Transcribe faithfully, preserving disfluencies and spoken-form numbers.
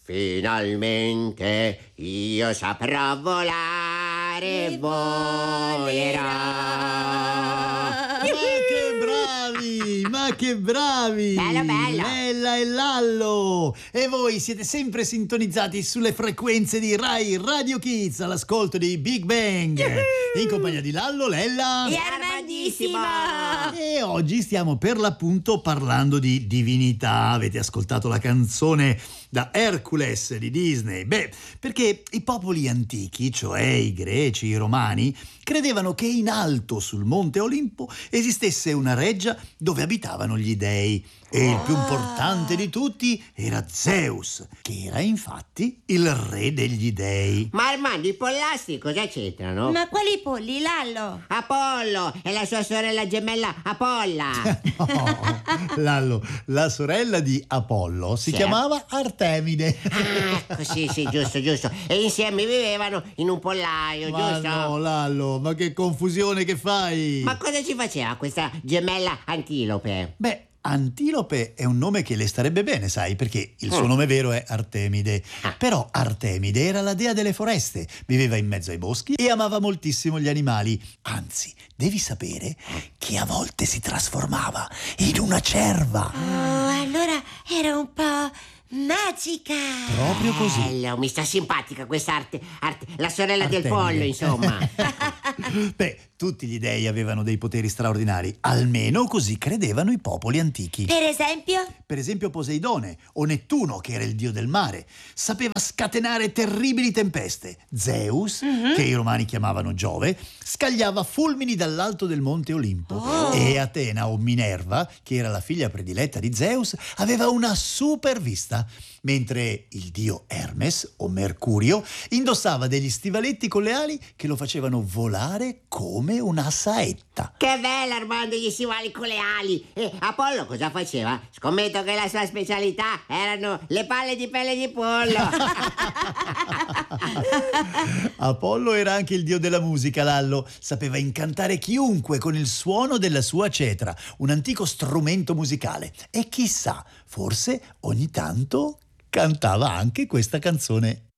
Finalmente io saprò volare e volerò. Ma che bravi! Bello, bello! Lella e Lallo! E voi siete sempre sintonizzati sulle frequenze di Rai Radio Kids all'ascolto di Big Bang. In compagnia di Lallo, Lella e Armandissimo! E oggi stiamo per l'appunto parlando di divinità. Avete ascoltato la canzone da Hercules di Disney? Beh, perché i popoli antichi, cioè i greci, i romani, credevano che in alto sul monte Olimpo esistesse una reggia dove abitavano gli dei. E il più importante di tutti era Zeus, che era infatti il re degli dei. Ma Armando, i pollasti cosa c'entrano? Ma quali polli, Lallo? Apollo e la sua sorella gemella Apolla. No, Lallo, la sorella di Apollo si Sì. chiamava Artemide. Ah, ecco, sì, sì, giusto, giusto. E insieme vivevano in un pollaio, Ma giusto? no, Lallo, ma che confusione che fai? Ma cosa ci faceva questa gemella antilope? Beh, Antilope è un nome che le starebbe bene, sai, perché il suo Mm. nome vero è Artemide. Ah. Però Artemide era la dea delle foreste, viveva in mezzo ai boschi e amava moltissimo gli animali. Anzi, devi sapere che a volte si trasformava in una cerva. Oh, allora era un po' magica. Proprio così. Bello, mi sta simpatica questa arte, arte la sorella del Artemide. pollo, insomma. Beh, tutti gli dei avevano dei poteri straordinari, almeno così credevano i popoli antichi. Per esempio? Per esempio Poseidone o Nettuno, che era il dio del mare, sapeva scatenare terribili tempeste. Zeus, Mhm. che i romani chiamavano Giove, scagliava fulmini dall'alto del monte Olimpo. Oh. E Atena o Minerva, che era la figlia prediletta di Zeus, aveva una super vista. Mentre il dio Hermes o Mercurio indossava degli stivaletti con le ali che lo facevano volare come una saetta. Che bello, Armando, gli stivali con le ali. E Apollo cosa faceva? Scommetto che la sua specialità erano le palle di pelle di pollo. Apollo era anche il dio della musica, Lallo. Sapeva incantare chiunque con il suono della sua cetra, un antico strumento musicale. E chissà, forse ogni tanto cantava anche questa canzone.